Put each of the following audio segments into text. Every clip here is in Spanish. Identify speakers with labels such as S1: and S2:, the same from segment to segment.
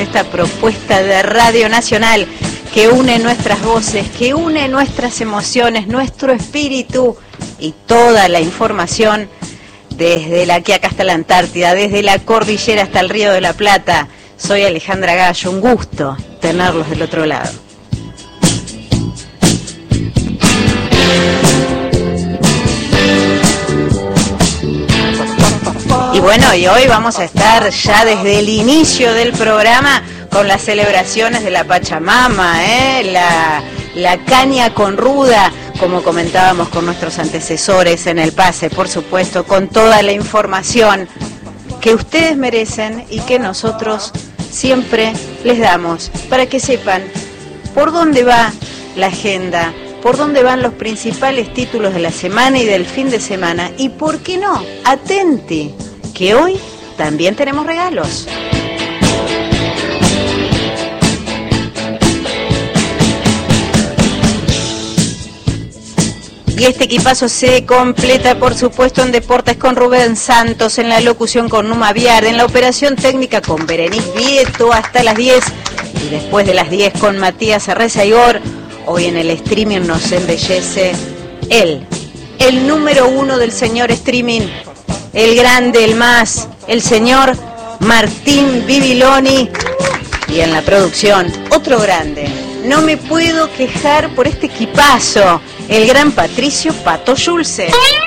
S1: esta propuesta de Radio Nacional que une nuestras voces, que une nuestras emociones, nuestro espíritu y toda la información desde la Quiaca hasta la Antártida, desde la cordillera hasta el Río de la Plata. Soy Alejandra Gallo, un gusto tenerlos del otro lado. Y bueno, y hoy vamos a estar ya desde el inicio del programa con las celebraciones de la Pachamama, la caña con ruda, como comentábamos con nuestros antecesores en el pase, por supuesto, con toda la información que ustedes merecen y que nosotros siempre les damos, para que sepan por dónde va la agenda, por dónde van los principales títulos de la semana y del fin de semana, y por qué no, atenti, que hoy también tenemos regalos. Y este equipazo se completa, por supuesto, en Deportes con Rubén Santos, en la locución con Numa Viar, en la operación técnica con Berenice Vieto hasta las 10, y después de las 10 con Matías Arrezaigor. Hoy en el streaming nos embellece él, el número uno del señor streaming, el grande, el más, el señor Martín Bibiloni, y en la producción, otro grande. No me puedo quejar por este equipazo, el gran Patricio Pato Schulze.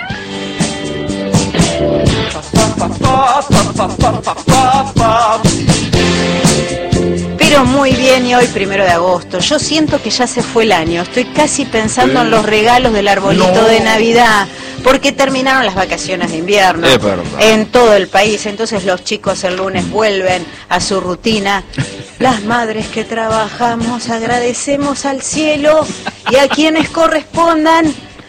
S1: Pero muy bien, y hoy 1 de agosto, yo siento que ya se fue el año, estoy casi pensando en los regalos del arbolito de Navidad, porque terminaron las vacaciones de invierno en todo el país, entonces los chicos el lunes vuelven a su rutina. Las madres que trabajamos agradecemos al cielo y a quienes correspondan.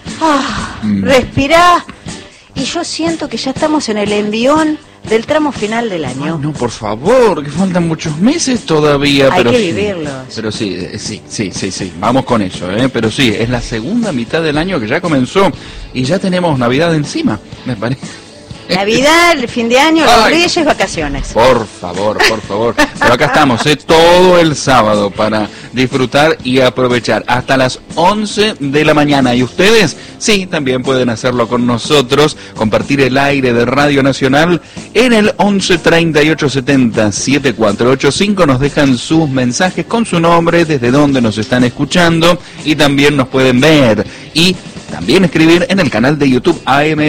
S1: Respirá. Y yo siento que ya estamos en el envión del tramo final del año.
S2: Ay, no, por favor, que faltan muchos meses todavía.
S1: Hay que vivirlos.
S2: Pero sí, vamos con eso, pero sí, es la segunda mitad del año que ya comenzó y ya tenemos Navidad encima, me parece.
S1: Navidad, el fin de año, los Reyes, vacaciones.
S2: Por favor. Pero acá estamos, todo el sábado para disfrutar y aprovechar hasta las 11 de la mañana. Y ustedes, sí, también pueden hacerlo con nosotros, compartir el aire de Radio Nacional en el 11 38 70 7485. Nos dejan sus mensajes con su nombre, desde donde nos están escuchando, y también nos pueden ver y también escribir en el canal de YouTube AM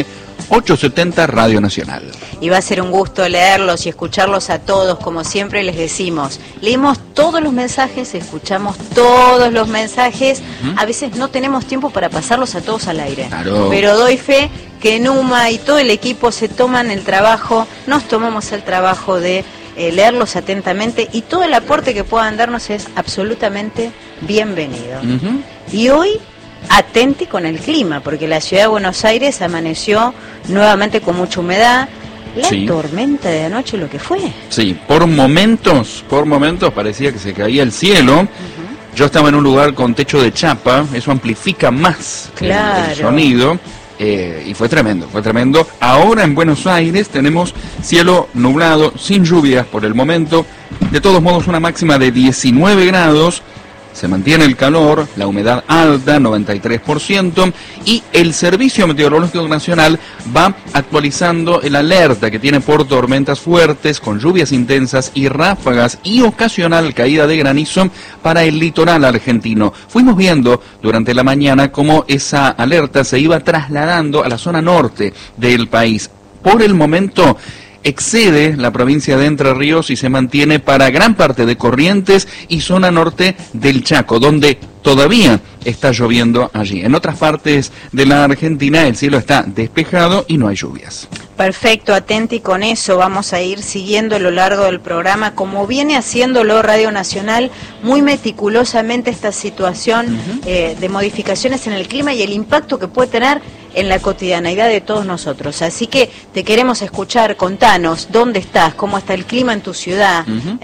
S2: 870 Radio Nacional.
S1: Y va a ser un gusto leerlos y escucharlos a todos, como siempre les decimos. Leímos todos los mensajes, escuchamos todos los mensajes. A veces no tenemos tiempo para pasarlos a todos al aire.
S2: Claro.
S1: Pero doy fe que Numa y todo el equipo se toman el trabajo, nos tomamos el trabajo de leerlos atentamente, y todo el aporte que puedan darnos es absolutamente bienvenido. Y hoy, atenti con el clima, porque la ciudad de Buenos Aires amaneció nuevamente con mucha humedad. La tormenta de anoche, lo que fue. Sí,
S2: por momentos parecía que se caía el cielo. Yo estaba en un lugar con techo de chapa, eso amplifica más el sonido. Y fue tremendo. Ahora en Buenos Aires tenemos cielo nublado, sin lluvias por el momento. De todos modos, una máxima de 19 grados. Se mantiene el calor, la humedad alta, 93%, y el Servicio Meteorológico Nacional va actualizando el alerta que tiene por tormentas fuertes, con lluvias intensas y ráfagas y ocasional caída de granizo para el litoral argentino. Fuimos viendo durante la mañana cómo esa alerta se iba trasladando a la zona norte del país. Por el momento excede la provincia de Entre Ríos y se mantiene para gran parte de Corrientes y zona norte del Chaco, donde todavía está lloviendo allí. En otras partes de la Argentina el cielo está despejado y no hay lluvias.
S1: Perfecto, atenti con eso, vamos a ir siguiendo a lo largo del programa, como viene haciéndolo Radio Nacional, muy meticulosamente esta situación de modificaciones en el clima y el impacto que puede tener en la cotidianeidad de todos nosotros. Así que te queremos escuchar, contanos dónde estás, cómo está el clima en tu ciudad,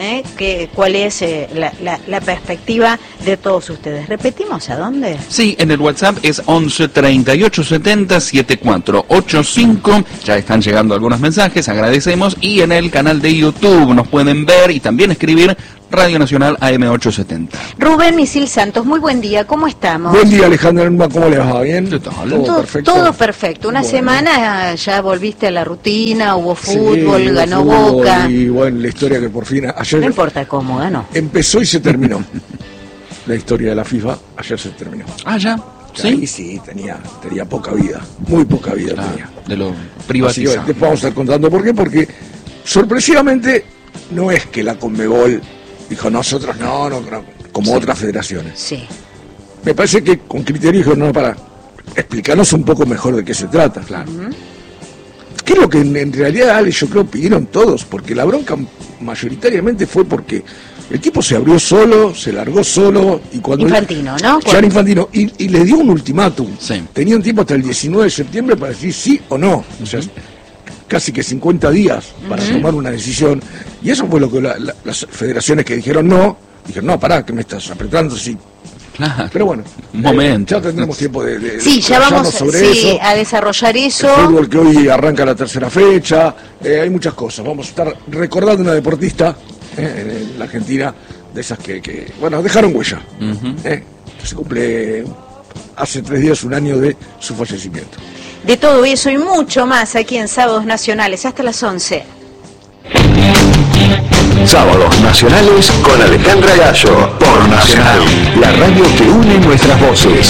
S1: cuál es la perspectiva de todos ustedes. ¿Repetimos a dónde?
S2: Sí, en el WhatsApp es 11 38 70 7485. Ya están llegando algunos mensajes, agradecemos. Y en el canal de YouTube nos pueden ver y también escribir Radio Nacional AM870.
S1: Rubén Misil Santos, muy buen día, ¿cómo estamos?
S3: Buen día, Alejandra, ¿cómo les va? ¿Bien?
S1: ¿Todo perfecto? Todo perfecto. Una semana ya volviste a la rutina, hubo fútbol, ganó Boca.
S3: Y bueno, la historia que por fin ayer...
S1: No importa cómo ganó.
S3: Empezó y se terminó. La historia de la FIFA ayer se terminó.
S2: Ah, ya.
S3: ¿Sí? Sí, tenía poca vida, muy poca vida tenía.
S2: De lo privatizado.
S3: Después vamos a estar contando por qué, porque sorpresivamente no es que la Conmebol dijo nosotros no, como otras federaciones.
S1: Sí.
S3: Me parece que con criterio dijo, no, para explicarnos un poco mejor de qué se trata. Claro. ¿Qué es lo que en realidad, Ale, yo creo pidieron todos? Porque la bronca mayoritariamente fue porque el tipo se abrió solo, se largó solo y cuando...
S1: Infantino, ¿no?
S3: Ya era Infantino, y le dio un ultimátum.
S2: Sí.
S3: Tenía un tiempo hasta el 19 de septiembre para decir sí o no. O sea, casi que 50 días para tomar una decisión. Y eso fue lo que las federaciones que dijeron no, pará, que me estás apretando, sí.
S2: Claro.
S3: Pero bueno,
S2: un momento.
S3: Ya tendremos tiempo de
S1: sí, ya vamos
S3: sobre eso.
S1: A desarrollar eso.
S3: El fútbol que hoy arranca la tercera fecha, hay muchas cosas. Vamos a estar recordando una deportista en la Argentina, de esas que bueno, dejaron huella. Se cumple hace 3 días un año de su fallecimiento.
S1: De todo eso y mucho más aquí en Sábados Nacionales, hasta las 11.
S4: Sábados Nacionales con Alejandra Gallo, por Nacional, la radio que une nuestras voces.